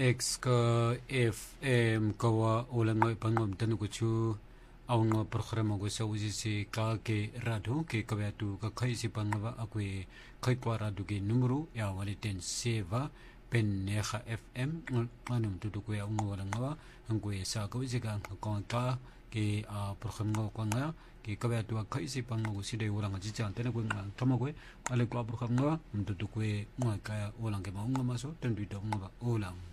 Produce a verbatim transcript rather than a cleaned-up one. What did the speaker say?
X ka F M kawa ulang ngai pangom tanu kuchu awang programa ko sa usi si ka ke radu ke kabyatu ka khai si pangwa akwe khai kwa radu ke numero ya wali ten seva pen neha F M anum tutu ko ya ulang ngawa angwe sa ko usi ka ka ka ke a programa ko nga ke kabyatu ka khai si pangwa ko si de ulang ji chan tena ko nga tama ko ale ko programa tutu ko nga ka ulang ke ma unga maso ten du do nga ulang